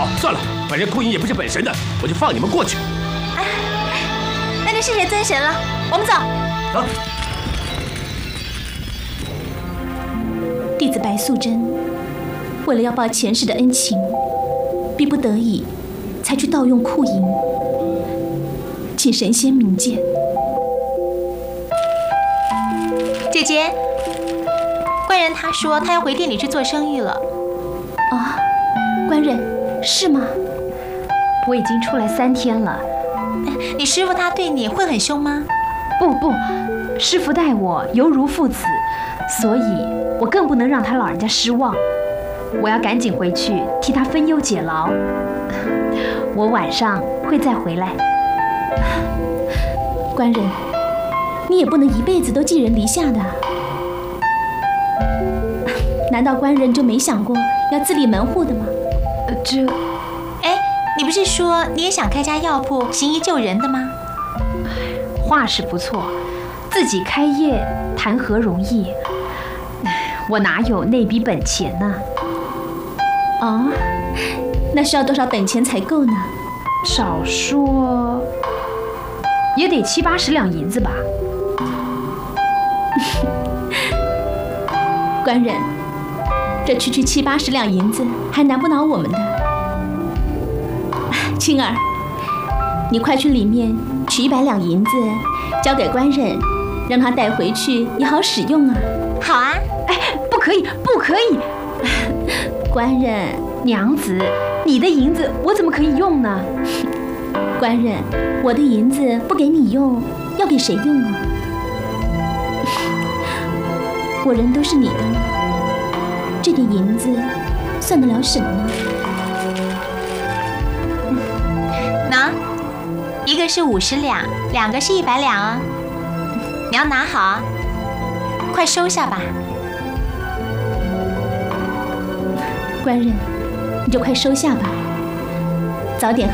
算了，反正库银也不是本神的，我就放你们过去。 那就谢谢尊神了，我们走。 走。 弟子白素贞，为了要报前世的恩情，逼不得已才去盗用库银，请神仙明鉴。 姐姐，官人他说他要回店里去做生意了。 啊，官人，是吗？ 我已经出来3天了。 你师父他对你会很凶吗？ 不，师父待我犹如父子，所以我更不能让他老人家失望。我要赶紧回去替他分忧解劳。我晚上会再回来。 官人，你也不能一辈子都寄人篱下的。难道官人就没想过要自立门户的吗？ 你不是说你也想开家药铺行医救人的吗？ 话是不错，自己开业谈何容易？我哪有那笔本钱呢？ 哦，那需要多少本钱才够呢？ 少说也得70-80两银子吧。 官人，这区70-80两银子还难不倒我们的。青儿，你快去里面取100两银子，交给官人，让他带回去也好使用啊。 好啊。 不可以，不可以！ 官人， 娘子，你的银子我怎么可以用呢？ 官人，我的银子不给你用，要给谁用啊？我人都是你的了，这点银子算得了什么呢？ 喏，一个是50两，2个是100两啊。你要拿好啊，快收下吧。 官人，你就快收下吧，早点